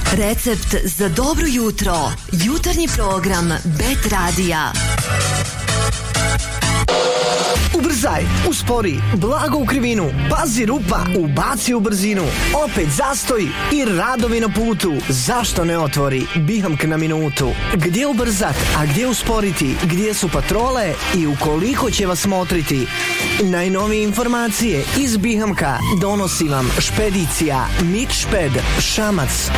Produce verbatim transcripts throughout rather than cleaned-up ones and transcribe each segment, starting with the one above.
Recept za dobro jutro. Jutarnji program Bet Radija. Ubrzaj, uspori, blago u krivinu, pazi rupa, ubaci u brzinu, opet zastoj i radovi na putu. Zašto ne otvori Bihamk na minutu? Gdje ubrzat, a gdje usporiti, gdje su patrole i u koliko će vas motriti? Najnovije informacije iz Bihamka donosi vam špedicija Mitšped Šamac.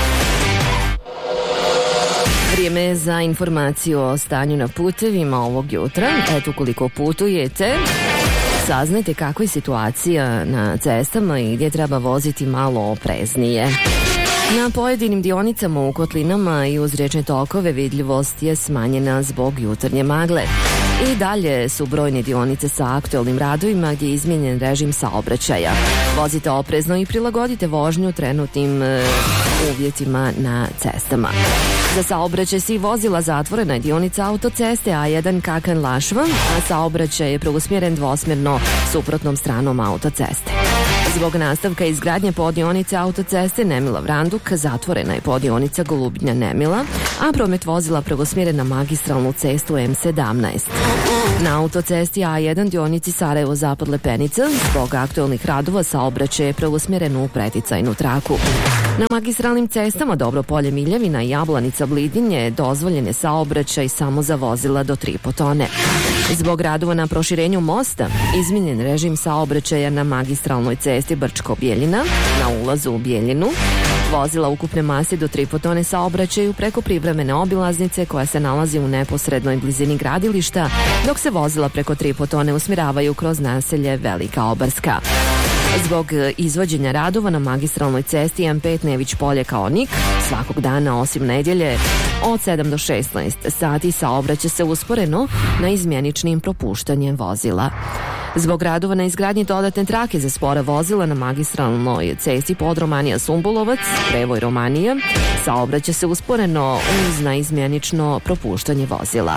Vrijeme je za informaciju o stanju na putevima ovog jutra. Eto, koliko putujete, saznajte kakva je situacija na cestama i gdje treba voziti malo opreznije. Na pojedinim dionicama u kotlinama i uz riječne tokove vidljivost je smanjena zbog jutarnje magle. I dalje su brojne dionice sa aktualnim radovima gdje je izmijenjen režim saobraćaja. Vozite oprezno i prilagodite vožnju trenutnim e, uvjetima na cestama. Za saobraćaj svih vozila zatvorena je dionica autoceste A jedan Kakan-Lašva, a saobraćaj je preusmjeren dvosmjerno suprotnom stranom autoceste. Zbog nastavka izgradnje podionice autoceste Nemila-Vranduk zatvorena je podionica Golubnja-Nemila, a promet vozila preusmjeren na magistralnu cestu M sedamnaest. Na autocesti A jedan dionici Sarajevo-Zapad Lepenica zbog aktualnih radova saobraćaj je preusmjeren u preticajnu traku. Na magistralnim cestama Dobropolje Miljevina i Jablanica Blidinje dozvoljen je saobraćaj samo za vozila do tri i po tone. Zbog radova na proširenju mosta izmijenjen režim saobraćaja na magistralnoj cesti Brčko-Bjeljina na ulazu u Bjeljinu. Vozila ukupne mase do tri i po tone saobraćaju preko privremene obilaznice koja se nalazi u neposrednoj blizini gradilišta, dok se vozila preko tri i po tone usmjeravaju kroz naselje Velika Obarska. Zbog izvođenja radova na magistralnoj cesti M pet Nević Polje Kaonik svakog dana osim nedjelje od sedam do šesnaest sati saobraća se usporeno na izmjeničnim propuštanjem vozila. Zbog radova na izgradnji dodatne trake za spora vozila na magistralnoj cesti Podromanija-Sumbulovac, prevoj Romanija, saobraća se usporeno uz naizmjenično propuštanje vozila.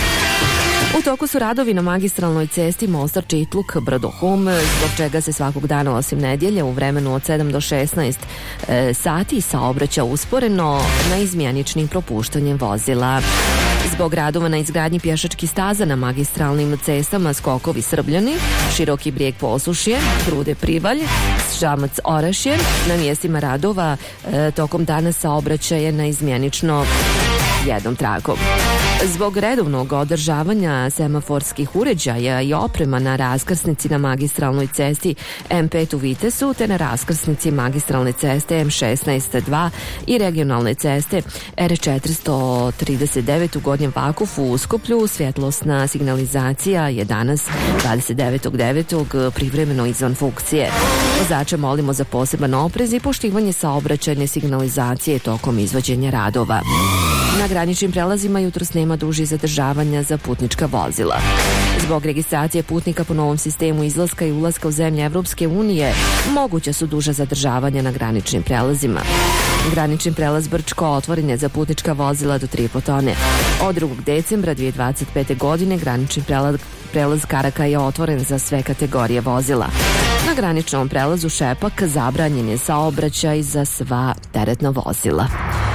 U toku su radovi na magistralnoj cesti Mostar Čitluk Brdo-Hum, zbog čega se svakog dana osim nedjelje u vremenu od sedam do šesnaest e, sati saobraća usporeno na izmjeničnim propuštanjem vozila. Zbog radova na izgradnji pješačkih staza na magistralnim cestama Skokovi Srbljani, Široki Brijeg Posušje, Grude Privalj, Šamac Orašje, na mjestima radova e, tokom dana saobraćaje na izmjenično jednom trakom. Zbog redovnog održavanja semaforskih uređaja i oprema na raskrsnici na magistralnoj cesti M pet u Vitesu te na raskrsnici magistralne ceste M šesnaest dva i regionalne ceste R četiristo trideset devet u Gornjem Vakufu u Skoplju, svjetlosna signalizacija je danas dvadeset devetog devetog privremeno izvan funkcije. Vozače molimo za poseban oprez i poštivanje saobraćajne signalizacije tokom izvođenja radova. Na graničnim prelazima jutros nema dužih zadržavanja za putnička vozila. Zbog registracije putnika po novom sistemu izlaska i ulaska u zemlje Evropske unije, moguća su duža zadržavanja na graničnim prelazima. Granični prelaz Brčko otvoren je za putnička vozila do tri i po tone. Od drugog decembra dvije tisuće dvadeset pete. godine granični prelaz, prelaz Karaka je otvoren za sve kategorije vozila. Na graničnom prelazu Šepak zabranjen je saobraćaj za sva teretna vozila.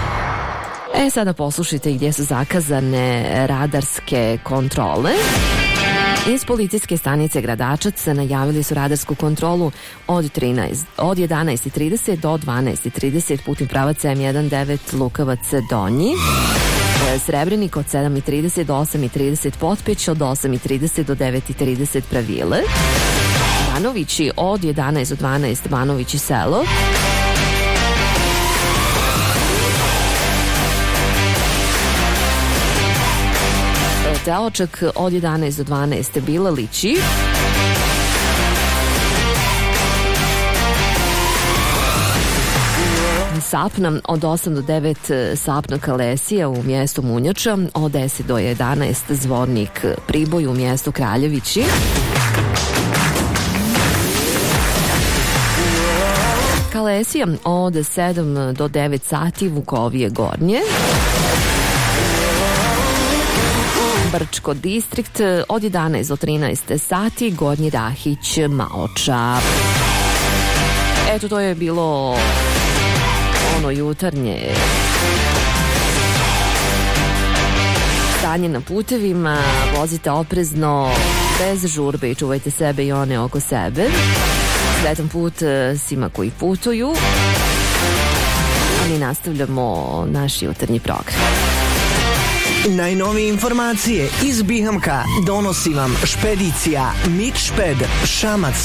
E, sada poslušajte gdje su zakazane radarske kontrole. Iz policijske stanice Gradačac najavili su radarsku kontrolu od, trinaest, od jedanaest i trideset do dvanaest i trideset putem pravaca M devetnaest Lukavac Donji. Srebrenik od sedam i trideset do osam i trideset Potpeć, od osam i trideset do devet i trideset Pravile. Banovići od jedanaest do dvanaest Banovići Selo. Teočak od jedanaest do dvanaest Bilalići. Sapna od osam do devet Sapna Kalesija u mjestu Munjača, od deset do jedanaest Zvornik Priboj u mjestu Kraljevići. Kalesija od sedam do devet sati Vukovije Gornje. Brčko distrikt od jedanaest do trinaest sati Gornji Rahić Maoča. Eto, to je bilo ono jutarnje stanje na putevima, vozite oprezno, bez žurbe i čuvajte sebe i one oko sebe. Sretan put svima koji putuju. A mi nastavljamo naš jutarnji program. Najnovije informacije iz Bihamka donosi vam špedicija Mitšped Šamac.